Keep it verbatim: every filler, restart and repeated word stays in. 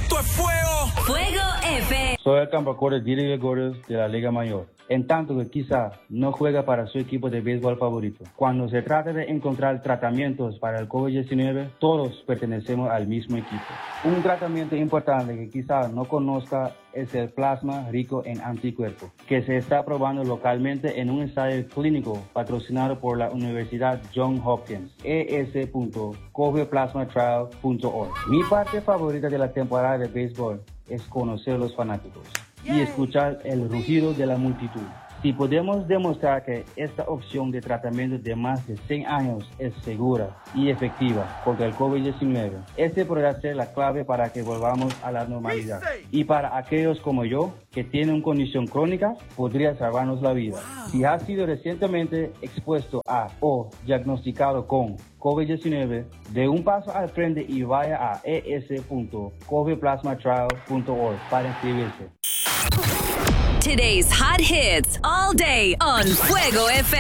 Esto es Fuego. Fuego F M. Soy el campeón de Gregorio de la Liga Mayor. En tanto que quizá no juega para su equipo de béisbol favorito. Cuando se trata de encontrar tratamientos para el COVID diecinueve, todos pertenecemos al mismo equipo. Un tratamiento importante que quizá no conozca es el plasma rico en anticuerpos, que se está probando localmente en un ensayo clínico patrocinado por la Universidad Johns Hopkins, e s punto covid plasma trial punto org. Mi parte favorita de la temporada de béisbol es conocer a los fanáticos y escuchar el rugido de la multitud. Si podemos demostrar que esta opción de tratamiento de más de cien años es segura y efectiva contra el COVID diecinueve, este podrá ser la clave para que volvamos a la normalidad. Y para aquellos como yo, que tienen una condición crónica, podría salvarnos la vida. Si has sido recientemente expuesto a o diagnosticado con COVID diecinueve, dé un paso al frente y vaya a e s punto covid plasma trial punto org para inscribirse. Today's hot hits all day on Fuego F